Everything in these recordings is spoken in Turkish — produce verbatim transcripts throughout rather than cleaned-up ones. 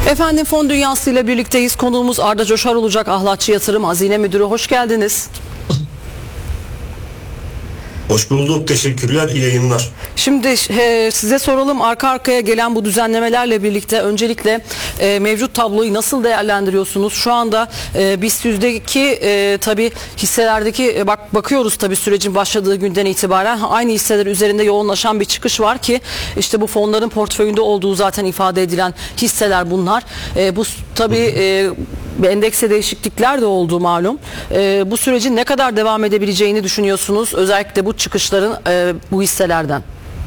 Efendim, Fon Dünyası ile birlikteyiz. Konuğumuz Arda Coşar olacak. Ahlatçı Yatırım Hazine Müdürü. Hoş geldiniz. Hoş bulduk. Teşekkürler. İyi yayınlar. Şimdi e, size soralım, arka arkaya gelen bu düzenlemelerle birlikte öncelikle e, mevcut tabloyu nasıl değerlendiriyorsunuz? Şu anda e, BIST yüzdeki e, tabi hisselerdeki e, bak bakıyoruz tabi sürecin başladığı günden itibaren aynı hisseler üzerinde yoğunlaşan bir çıkış var ki işte bu fonların portföyünde olduğu zaten ifade edilen hisseler bunlar. E, bu tabi e, endekse değişiklikler de oldu malum. E, bu sürecin ne kadar devam edebileceğini düşünüyorsunuz? Özellikle bu çıkışların e, bu hisselerden.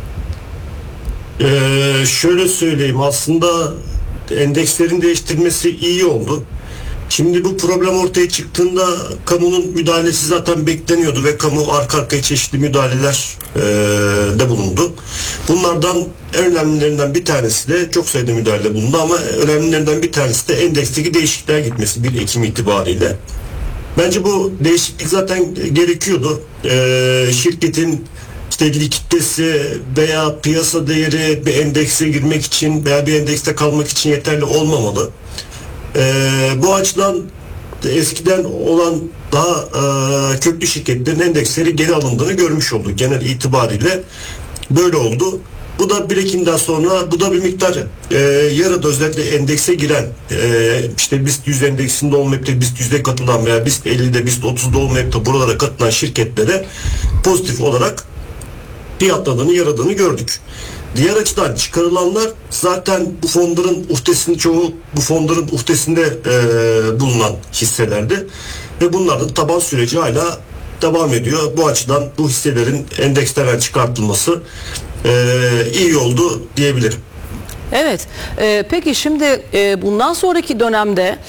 Ee, şöyle söyleyeyim, aslında endekslerin değiştirmesi iyi oldu. Şimdi bu problem ortaya çıktığında kamunun müdahalesi zaten bekleniyordu ve kamu arka arkaya çeşitli müdahaleler e, de bulundu. Bunlardan en önemlilerinden bir tanesi de çok sayıda müdahale bulundu ama önemlilerinden bir tanesi de endeksteki değişikliğe gitmesi bir Ekim itibariyle. Bence bu değişiklik zaten gerekiyordu. Ee, şirketin işte likiditesi veya piyasa değeri bir endekse girmek için veya bir endekste kalmak için yeterli olmamalı. Ee, bu açıdan eskiden olan daha e, köklü şirketlerin endeksleri geri alındığını görmüş olduk. Genel itibariyle böyle oldu. Bu da bir Ekim'den sonra bu da bir miktar e, yarıda özellikle endekse giren e, işte BIST yüz endeksinde olmayıp da BIST yüze katılan veya BIST ellide BIST otuzda olmayıp da buralara katılan şirketlere pozitif olarak fiyatladığını, yaradığını gördük. Diğer açıdan çıkarılanlar zaten bu fonların uhdesinin çoğu bu fonların uhdesinde e, bulunan hisselerdi ve bunların taban süreci hala devam ediyor. Bu açıdan bu hisselerin endeksten çıkartılması e, iyi oldu diyebilirim. Evet. E, peki şimdi e, bundan sonraki dönemde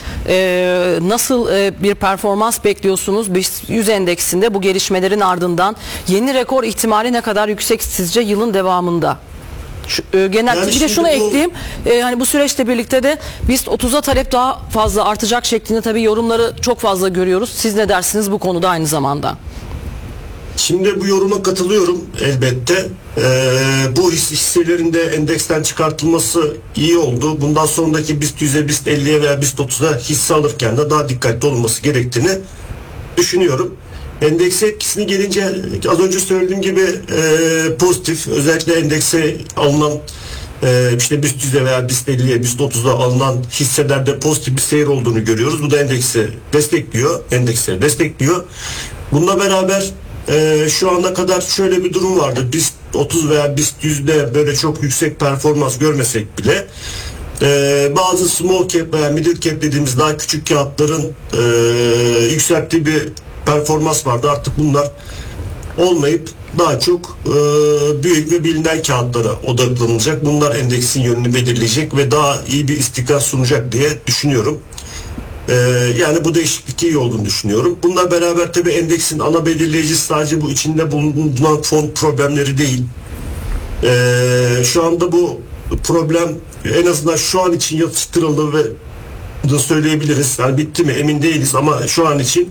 e, nasıl e, bir performans bekliyorsunuz? BIST yüz endeksinde bu gelişmelerin ardından yeni rekor ihtimali ne kadar yüksek sizce yılın devamında? Şu, e, genel yani bir de şunu bu... ekleyeyim. E, hani bu süreçle birlikte de BIST otuza talep daha fazla artacak şeklinde tabii yorumları çok fazla görüyoruz. Siz ne dersiniz bu konuda aynı zamanda? Şimdi bu yoruma katılıyorum elbette. Ee, bu hisselerin de endeksten çıkartılması iyi oldu. Bundan sonraki BIST yüze, BIST elliye veya BIST otuza hisse alırken de daha dikkatli olması gerektiğini düşünüyorum. Endekse etkisini gelince az önce söylediğim gibi e, pozitif. Özellikle endekse alınan e, işte BIST yüze veya BIST elliye, BIST otuza alınan hisselerde pozitif bir seyir olduğunu görüyoruz. Bu da endeksi destekliyor. Endeksleri destekliyor. Bununla beraber Ee, şu ana kadar şöyle bir durum vardı. BIST otuz veya BIST yüzde böyle çok yüksek performans görmesek bile e, bazı small cap veya middle cap dediğimiz daha küçük kağıtların e, yükselttiği bir performans vardı. Artık bunlar olmayıp daha çok e, büyük ve bilinen kağıtlara odaklanılacak. Bunlar endeksin yönünü belirleyecek ve daha iyi bir istikrar sunacak diye düşünüyorum. Ee, yani bu değişiklik iyi olduğunu düşünüyorum. Bununla beraber tabii endeksin ana belirleyicisi sadece bu içinde bulunan fon problemleri değil. Ee, şu anda bu problem en azından şu an için yatıştırıldı ve da söyleyebiliriz. Yani bitti mi emin değiliz ama şu an için